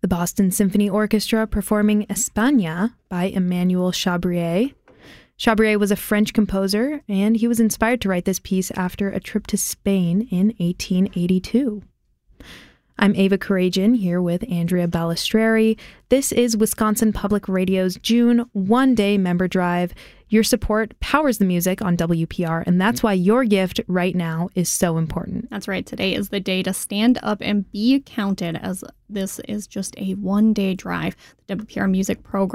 The Boston Symphony Orchestra performing España by Emmanuel Chabrier. Chabrier was a French composer, and he was inspired to write this piece after a trip to Spain in 1882. I'm Ava Karajan here with Andrea Balistreri. This is Wisconsin Public Radio's June one-day member drive. Your support powers the music on WPR, and that's why your gift right now is so important. That's right. Today is the day to stand up and be counted, as this is just a one-day drive. The WPR Music Program